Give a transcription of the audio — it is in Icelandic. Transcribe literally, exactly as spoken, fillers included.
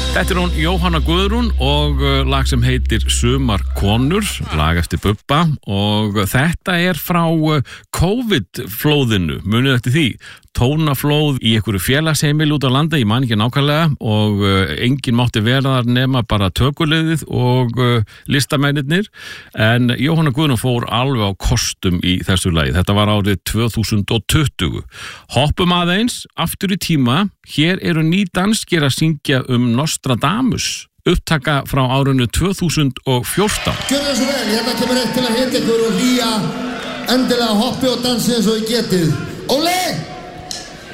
Þetta er hún Jóhanna Guðrún og lag sem heitir Sumar konur, lag eftir Bubba og þetta er frá COVID-flóðinu, munið eftir því. Tónaflóð í einhverju félagsheimili út á landi, ég man ekki nákvæmlega og uh, enginn mátti vera þar nema bara tökuliðið og uh, listamennirnir en Jóhanna Guðrún fór alveg á kostum í þessu lagi. Þetta var árið tvö þúsund tuttugu. Hoppum aðeins aftur í tíma, hér eru ný danskir að syngja um Nostradamus, upptaka frá árinu tvö þúsund og fjórtán. Gjörðu svo vel, hérna kemur eitt til að hita ykkur og hlýja endilega hoppi og dansi eins og þið getið. Olé!